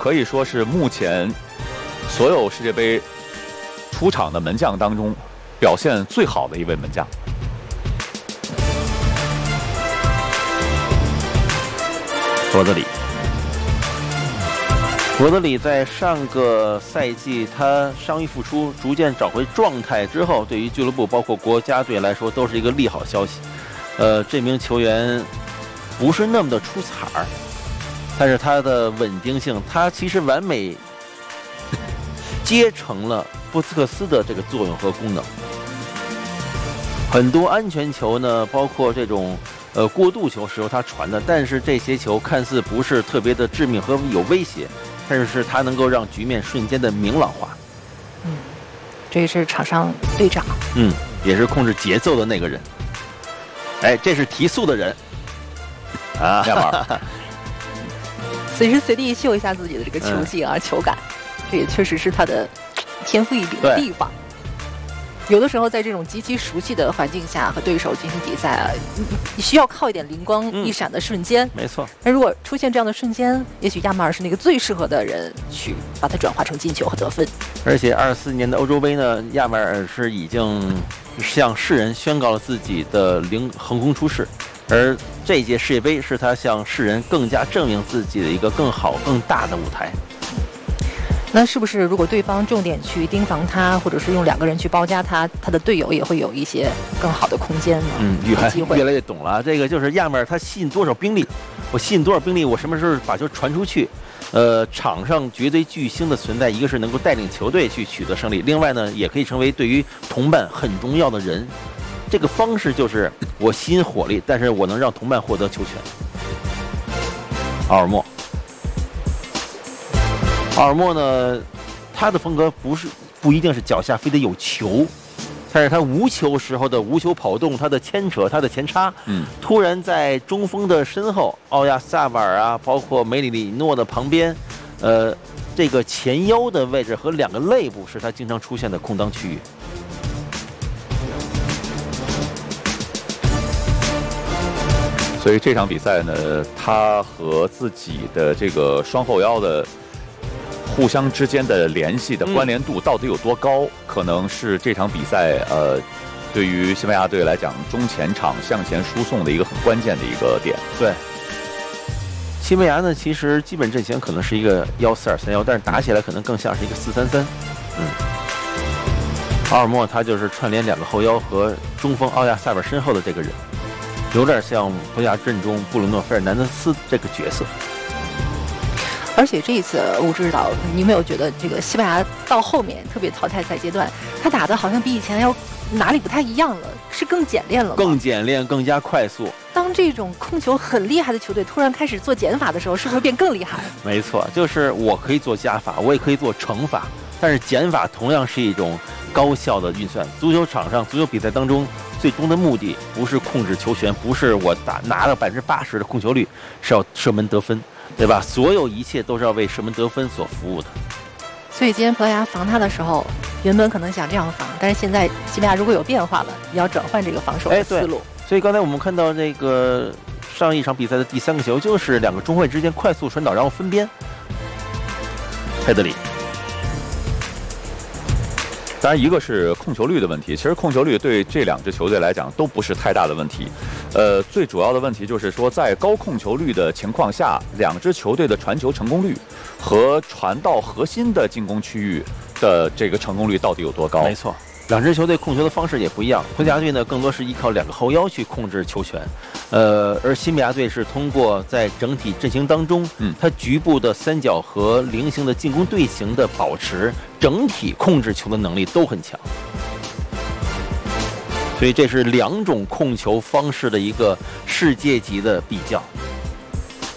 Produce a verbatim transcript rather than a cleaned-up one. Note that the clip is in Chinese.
可以说是目前所有世界杯出场的门将当中表现最好的一位门将。 罗德里。罗德里在上个赛季他伤愈复出，逐渐找回状态之后，对于俱乐部包括国家队来说都是一个利好消息。呃，这名球员不是那么的出彩儿，但是他的稳定性，他其实完美接成了布斯克斯的这个作用和功能。很多安全球呢，包括这种呃过渡球是由他传的，但是这些球看似不是特别的致命和有威胁，但是是他能够让局面瞬间的明朗化。 嗯，这也是场上队长。 嗯，也是控制节奏的那个人。哎，这是提速的人啊，亚马尔。 随时随地秀一下自己的这个球技啊、嗯、球感，这也确实是他的天赋异禀的地方。有的时候在这种极其熟悉的环境下和对手进行比赛啊，你需要靠一点灵光一闪的瞬间。 嗯、没错。 但如果出现这样的瞬间，也许亚马尔是那个最适合的人去把它转化成进球和得分。 而且二四年的欧洲杯呢，亚马尔是已经向世人宣告了自己的凌横空出世，而这届世界杯是他向世人更加证明自己的一个更好、更大的舞台。 那是不是如果对方重点去盯防他，或者是用两个人去包夹他，他的队友也会有一些更好的空间呢？ 嗯，越来越来越懂了。这个就是亚马尔他吸引多少兵力，我吸引多少兵力，我什么时候把球传出去？呃，场上绝对巨星的存在，一个是能够带领球队去取得胜利，另外呢，也可以成为对于同伴很重要的人。这个方式就是我吸引火力，但是我能让同伴获得球权。奥尔莫。奥尔莫呢，他的风格不是不一定是脚下非得有球，但是他无球时候的无球跑动，他的牵扯，他的前插， 嗯， 突然在中锋的身后，奥亚萨瓦尔啊，包括梅里里诺的旁边，呃，这个前腰的位置和两个肋部是他经常出现的空当区域。 所以这场比赛呢，他和自己的这个双后腰的互相之间的联系的关联度到底有多高，嗯、可能是这场比赛呃，对于西班牙队来讲，中前场向前输送的一个很关键的一个点。 对，西班牙呢，其实基本阵型可能是一个幺四二三幺，但是打起来可能更像是一个四三三。嗯，奥尔莫他就是串联两个后腰和中锋奥亚萨尔身后的这个人，有点像葡萄牙阵中布鲁诺·费尔南德斯这个角色。 而且这一次我知道，你有没有觉得这个西班牙到后面，特别淘汰赛阶段，他打的好像比以前要哪里不太一样了？是更简练了吗？ 更简练，更加快速。 当这种控球很厉害的球队突然开始做减法的时候，是不是变更厉害？ 没错，就是我可以做加法，我也可以做乘法，但是减法同样是一种高效的运算。足球场上，足球比赛当中，最终的目的不是控制球权，不是我打拿了百分之八十的控球率，是要射门得分。对吧？所有一切都是要为射门得分所服务的。 所以今天葡萄牙防他的时候，原本可能想这样防，但是现在西班牙如果有变化了，也要转换这个防守的思路。 哎、所以刚才我们看到这个上一场比赛的第三个球，就是两个中卫之间快速传导，然后分边。佩德里。 当然，一个是控球率的问题，其实控球率对这两支球队来讲都不是太大的问题。呃，最主要的问题就是说，在高控球率的情况下，两支球队的传球成功率和传到核心的进攻区域的这个成功率到底有多高？ 没错，两支球队控球的方式也不一样。葡萄牙队呢，更多是依靠两个后腰去控制球权，呃，而西班牙队是通过在整体阵型当中，嗯，它局部的三角和菱形的进攻队形的保持，整体控制球的能力都很强。所以这是两种控球方式的一个世界级的比较。